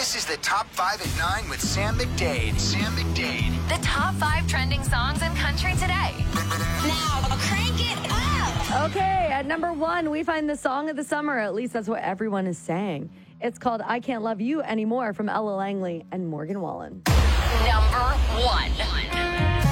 This is the Top 5 at 9 with Sam McDade. The top 5 trending songs in country today. Now, crank it up! Okay, at number 1, we find the song of the summer. At least that's what everyone is saying. It's called I Can't Love You Anymore from Ella Langley and Morgan Wallen. Number 1.